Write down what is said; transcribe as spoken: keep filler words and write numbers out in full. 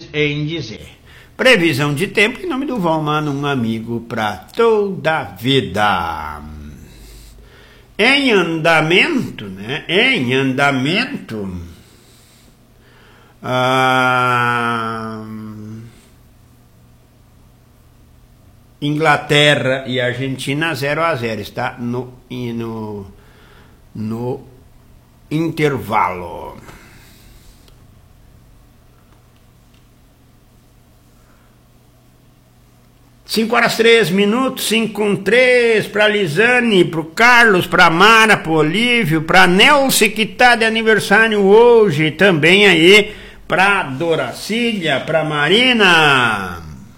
em dizer. Previsão de tempo em nome do Valmano, um amigo para toda a vida. Em andamento, né? Em andamento. Ah, Inglaterra e Argentina zero a zero, está no, no, no intervalo. cinco horas três minutos, cinco com três, para Lisane, para o Carlos, para a Mara, para o Olívio, para a Nelce, que está de aniversário hoje, também aí, para a Doracília, para a Marina.